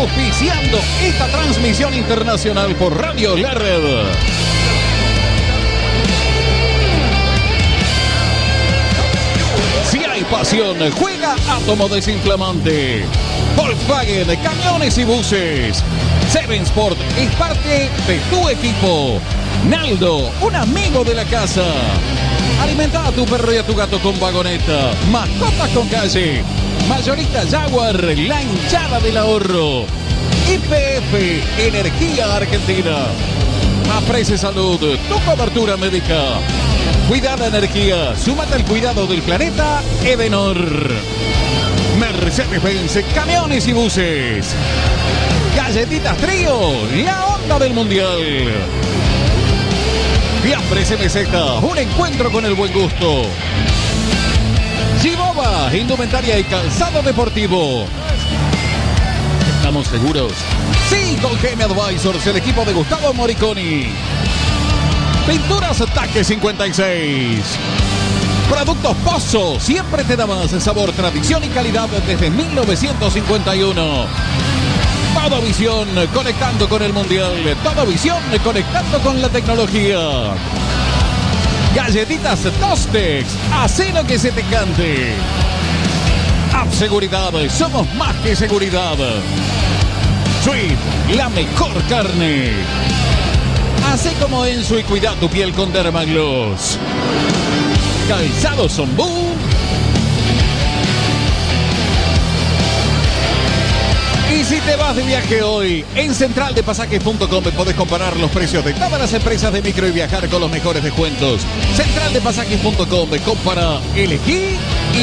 auspiciando esta transmisión internacional por Radio La Red. Si hay pasión, juega Átomo Desinflamante. Volkswagen, camiones y buses. Seven Sport es parte de tu equipo. Naldo, un amigo de la casa. Alimenta a tu perro y a tu gato con vagoneta. Mascotas con calle. Mayorista Jaguar, la hinchada del ahorro. YPF, Energía Argentina. Aprece Salud, tu cobertura médica. Cuidada Energía, súmate al cuidado del planeta, Edenor. Mercedes-Benz, camiones y buses. Galletitas Trío, la onda del mundial. Fiambres MZ, un encuentro con el buen gusto. Chiboba, indumentaria y calzado deportivo. ¿Estamos seguros? Sí, con GM Advisors, el equipo de Gustavo Moriconi. Pinturas Ataque 56. Productos Pozo, siempre te da más sabor, tradición y calidad desde 1951. Todo Visión, conectando con el mundial. Todo Visión, conectando con la tecnología. Galletitas Tostex, hacé lo que se te cante. App Seguridad, somos más que seguridad. Sweet, la mejor carne. Hacé como Enzo y cuida tu piel con Dermagloss. Calzado Zombú. Y si te vas de viaje hoy, en centraldepasajes.com podés comparar los precios de todas las empresas de micro y viajar con los mejores descuentos. Centraldepasajes.com, compara, elegí y